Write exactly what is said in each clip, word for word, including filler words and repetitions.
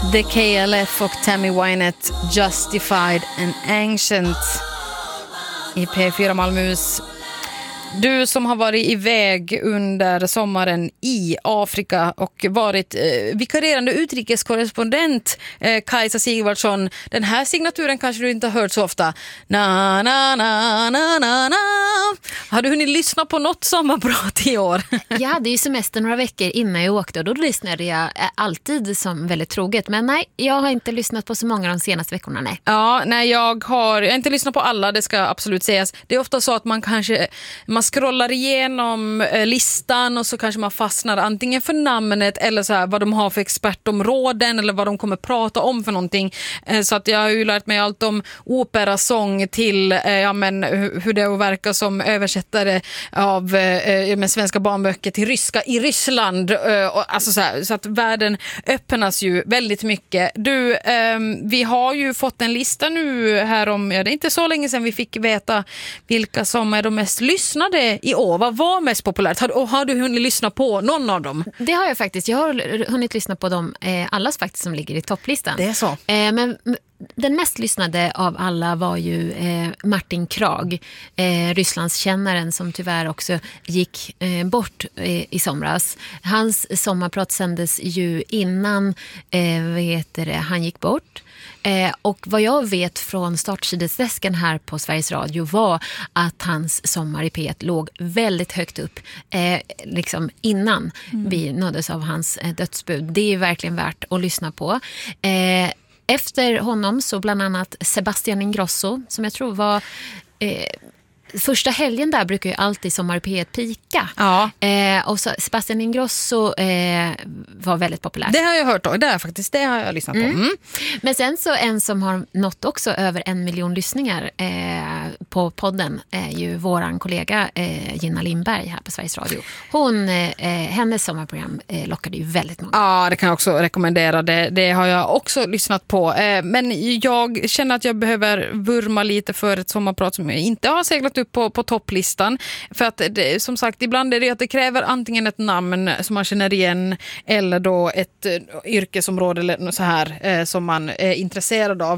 The K L F och Tammy Wynette, Justified and Ancient i P fyra Malmös. Du som har varit iväg under sommaren i Afrika och varit eh, vikarierande utrikeskorrespondent, eh, Kajsa Sigvardsson. Den här signaturen kanske du inte har hört så ofta. Na, na, na, na, na, na. Har du hunnit lyssna på något sommarprat i år? Jag hade ju semester några veckor innan jag åkte och då lyssnade jag alltid som väldigt troget. Men nej, jag har inte lyssnat på så många de senaste veckorna, nej. Ja, nej, jag har, jag har inte lyssnat på alla, det ska absolut sägas. Det är ofta så att man kanske... Man scrollar igenom eh, listan och så kanske man fastnar antingen för namnet eller så här, vad de har för expertområden eller vad de kommer prata om för någonting. Eh, så att jag har ju lärt mig allt om operasång till eh, ja, men, hur, hur det verkar som översättare av eh, med svenska barnböcker till ryska i Ryssland. Eh, och, alltså så, här, så att världen öppnas ju väldigt mycket. Du, eh, vi har ju fått en lista nu här om, ja, det är inte så länge sedan vi fick veta vilka som är de mest lyssnade i år. Vad var mest populärt? Har, och har du hunnit lyssna på någon av dem? Det har jag faktiskt. Jag har hunnit lyssna på dem eh, allas faktiskt som ligger i topplistan. Det är så. Eh, men den mest lyssnade av alla var ju eh, Martin Krag, eh, Rysslandskännaren som tyvärr också gick eh, bort eh, i somras. Hans sommarprat sändes ju innan eh, vet det, han gick bort. Eh, och vad jag vet från startsidesdesken här på Sveriges Radio var att hans sommar i P ett låg väldigt högt upp eh, liksom innan mm. vi nåddes av hans eh, dödsbud. Det är verkligen värt att lyssna på. Eh, efter honom så bland annat Sebastian Ingrosso som jag tror var... Eh, Första helgen där brukar ju alltid Sommar P ett pika. Ja. Eh, och så Sebastian Ingrosso eh, var väldigt populär. Det har jag hört då. Det är faktiskt det har jag lyssnat på. Mm. Mm. Men sen så en som har nått också över en miljon lyssningar eh, på podden är ju våran kollega eh, Gina Lindberg här på Sveriges Radio. Hon, eh, hennes sommarprogram eh, lockade ju väldigt många. Ja, det kan jag också rekommendera. Det, det har jag också lyssnat på. Eh, men jag känner att jag behöver vurma lite för ett sommarprat som jag inte har seglat upp På, på topplistan. För att det, som sagt, ibland är det att det kräver antingen ett namn som man känner igen eller då ett uh, yrkesområde eller något så här uh, som man är intresserad av.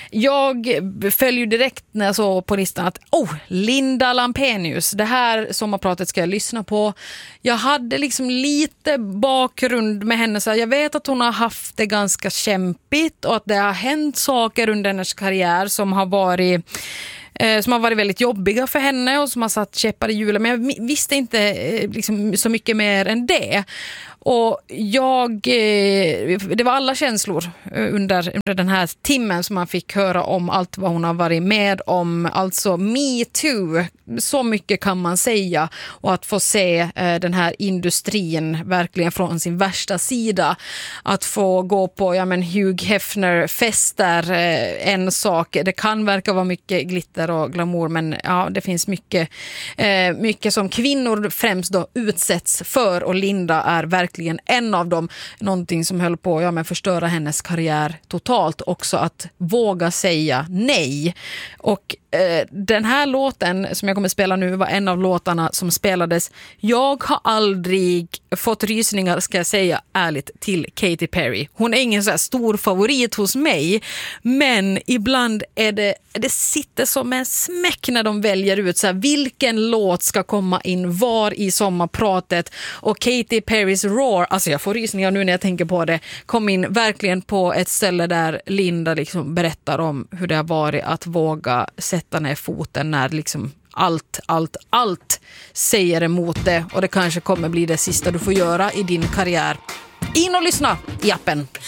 Jag följer direkt när jag såg på listan att oh, Linda Lampenius, det här sommarpratet ska jag lyssna på. Jag hade liksom lite bakgrund med henne, så jag vet att hon har haft det ganska kämpigt och att det har hänt saker under hennes karriär som har varit som har varit väldigt jobbiga för henne och som har satt käppar i hjulen. Men jag visste inte liksom, så mycket mer än det. Och jag, det var alla känslor under, under den här timmen som man fick höra om allt vad hon har varit med om. Alltså Me Too, så mycket kan man säga. Och att få se den här industrin verkligen från sin värsta sida. Att få gå på ja, men Hugh Hefner-fester, en sak. Det kan verka vara mycket glitter och glamour, men ja, det finns mycket, mycket som kvinnor främst då utsätts för, och Linda är verkligen en av dem. Någonting som höll på ja, men förstöra hennes karriär totalt. Också att våga säga nej. Och eh, den här låten som jag kommer spela nu var en av låtarna som spelades. Jag har aldrig fått rysningar, ska jag säga ärligt, till Katy Perry. Hon är ingen så här stor favorit hos mig, men ibland är det, det sitter som en smäck när de väljer ut så här, vilken låt ska komma in var i sommarpratet. Och Katy Perrys Roar, alltså jag får rysningar nu när jag tänker på det, kom in verkligen på ett ställe där Linda liksom berättar om hur det har varit att våga sätta ner foten när liksom allt, allt, allt säger emot det, och det kanske kommer bli det sista du får göra i din karriär. In och lyssna i appen.